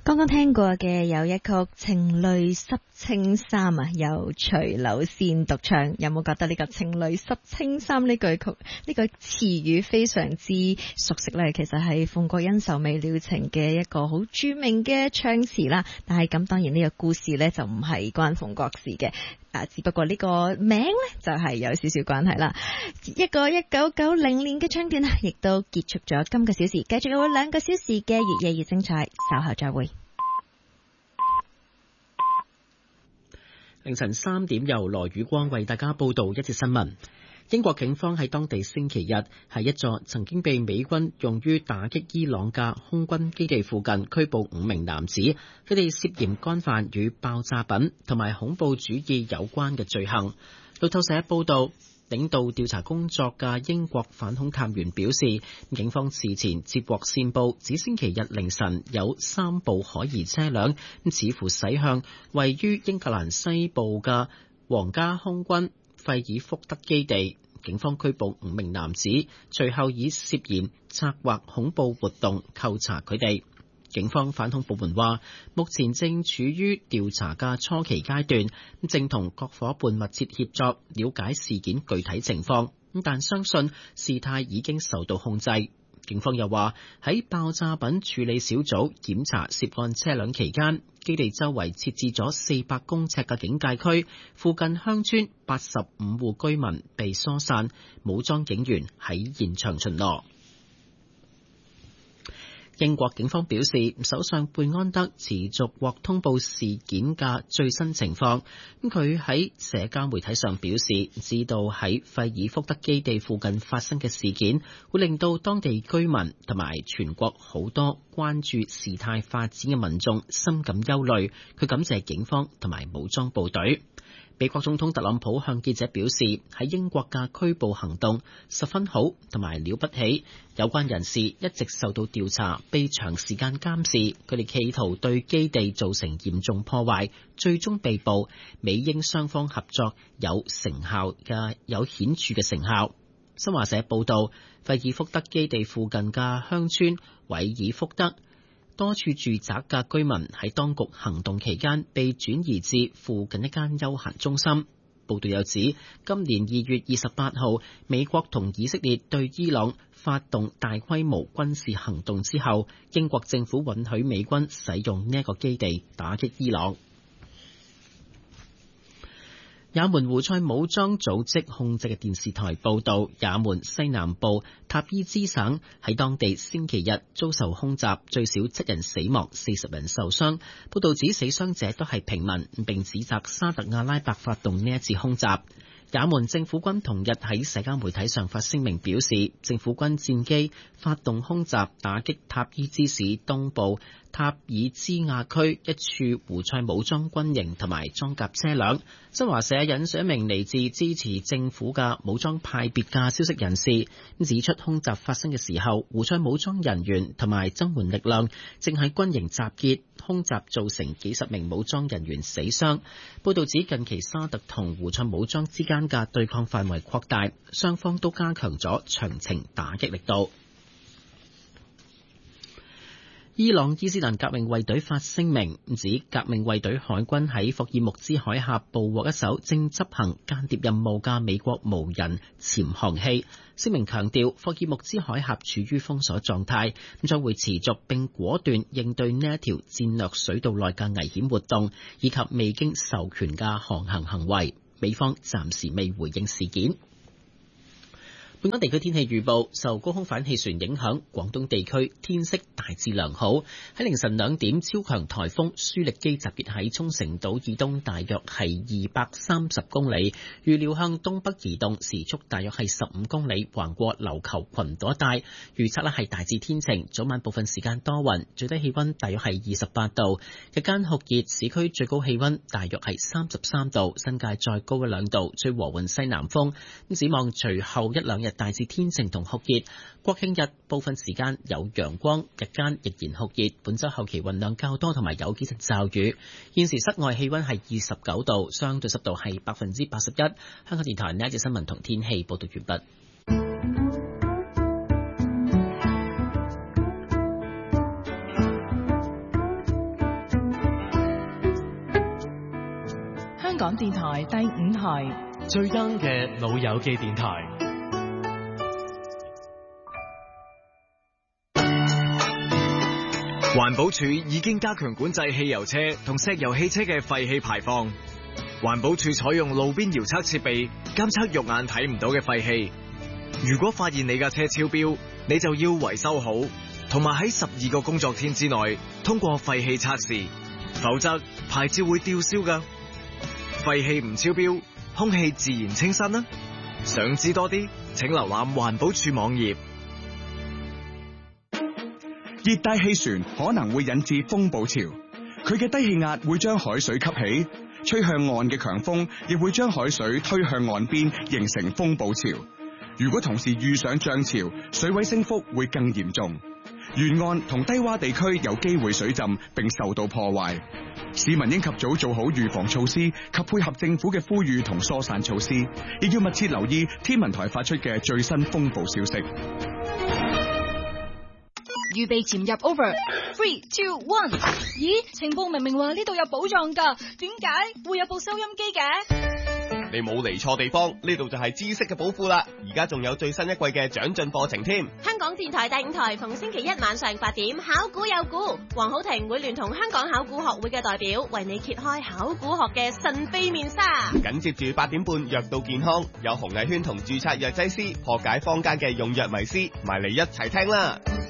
剛剛聽過嘅有一曲《情侶濕青衫》啊，由徐柳仙獨唱。有冇覺得呢個情侶濕青衫呢句詞語非常之熟悉呢？其實係鳳國恩仇未了情嘅一個好著名嘅唱詞啦。但係咁當然呢個故事呢，就唔係關鳳國事嘅。只不過呢個名呢，就係有少少關係啦。一個1990年嘅唱段啊，亦都結束咗今個小時，繼續有2個小時嘅越夜越精彩，稍後再會。 凌晨3點，由羅宇光為大家報道一節新聞。英國警方喺當地星期日喺一座曾經被美軍用於打擊伊朗嘅空軍基地附近拘捕5名男子，佢哋涉嫌干犯與爆炸品同埋恐怖主義有關嘅罪行。路透社報道，領導調查工作嘅英國反恐探員表示，警方事前接獲線報，指星期日凌晨有3部可疑車輛似乎駛向位於英格蘭西部嘅皇家空軍費爾福德基地。警方拘捕5名男子，隨後以涉嫌策劃恐怖活動扣查佢哋。警方反恐部門話，目前正處於調查嘅初期階段，正同各夥伴密切協作，了解事件具體情況，但相信事態已經受到控制。警方又話，喺爆炸品處理小組檢查涉案車輛期間，基地周圍設置咗400公尺嘅警戒區，附近鄉村85戶居民被疏散，武裝警員喺現場巡邏。英國警方表示，首相貝安德持續獲通報事件嘅最新情況。佢喺社交媒體上表示，知道喺費爾福德基地附近發生嘅事件，會令到當地居民同埋全國好多關注事態發展嘅民眾深感憂慮。佢感謝警方同埋武裝部隊。美國總統特朗普向記者表示，喺英國嘅拘捕行動十分好同埋了不起，有關人士一直受到調查，被長時間監視，佢哋企圖對基地造成嚴重破壞，最終被捕。美英雙方合作有顯著嘅成效。新華社報道，費爾福德基地附近嘅鄉村韋爾福德，多處住宅嘅居民喺當局行動期間被轉移至附近一間休閒中心。報道又指，今年2月28號，美國同以色列對伊朗發動大規模軍事行動之後，英國政府允許美軍使用呢一個基地打擊伊朗。也門胡塞武裝組織控制嘅電視台報道，也門西南部塔伊茲省喺當地星期日遭受空襲，最少7人死亡，40人受傷。報道指死傷者都係平民，並指責沙特阿拉伯發動呢一次空襲。也門政府軍同日喺社交媒體上發聲明表示，政府軍戰機發動空襲，打擊塔伊茲市東部塔爾茲亞區一處胡塞武裝軍營同埋裝甲車輛。新華社引述一名嚟自支持政府嘅武裝派別嘅消息人士，指出空襲發生嘅時候，胡塞武裝人員同埋增援力量正喺軍營集結，空襲造成幾十名武裝人員死傷。報道指近期沙特同胡塞武裝之間嘅對抗範圍擴大，雙方都加強咗長程打擊力度。伊朗伊斯蘭革命衛隊發聲明，指革命衛隊海軍喺霍爾木茲海峽捕獲一艘正執行間諜任務嘅美國無人潛航器。聲明強調，霍爾木茲海峽處於封鎖狀態，將會持續並果斷應對呢一條戰略水道內嘅危險活動，以及未經授權嘅航行行為。美方暫時未回應事件。本港地區天氣預報，受高空反氣旋影響，廣東地區天色大致良好。喺凌晨2點，超強颱風舒力基集結喺沖繩島以東大約係230公里，預料向東北移動，時速大約係15公里，橫過琉球群島一帶。預測係大致天晴，早晚部分時間多雲，最低氣溫大約係28度，日間酷熱，市區最高氣溫大約係33度，新界再高1-2度，吹和緩西南風。展望隨後1-2日大致天晴同酷熱，國慶日部分時間有陽光，日間仍然酷熱。本周後期雲量較多，同埋有幾陣驟雨。現時室外氣溫係29度，相對濕度係81%。香港電台呢一節新聞同天氣報道完畢。 港電台第5台， 最 young 嘅老友記電台。 環保署已經加強管制汽油車同石油汽車嘅廢氣排放。環保署採用路邊遙測設備監測肉眼睇唔到嘅廢氣。如果發現你架車超標，你就要維修好，同埋喺12個工作天之內通過廢氣測試，否則牌照會吊銷㗎。廢氣唔超標，空氣自然清新啦。想知多啲，請瀏覽環保署網頁。 熱帶氣旋可能會引致風暴潮，佢嘅低氣壓會將海水吸起，吹向岸嘅強風亦會將海水推向岸邊，形成風暴潮。如果同時遇上漲潮，水位升幅會更嚴重，沿岸同低洼地區有機會水浸並受到破壞。市民應及早做好預防措施及配合政府嘅呼籲同疏散措施，亦要密切留意天文台發出嘅最新風暴消息。 預備潛入 over 3, 2, 1。咦，情報明明話呢度有寶藏㗎，點解會有部收音機嘅？ 你冇嚟錯地方，呢度就係知識嘅寶庫啦！而家仲有最新一季嘅長進課程添。 香港電台第5台逢星期一晚上8點，考古有估，黃浩庭會聯同香港考古學會嘅代表，為你揭開考古學嘅神秘面紗。 緊接住8點半，藥到健康，有洪藝軒同註冊藥劑師破解坊間嘅用藥迷思，埋嚟一齊聽啦！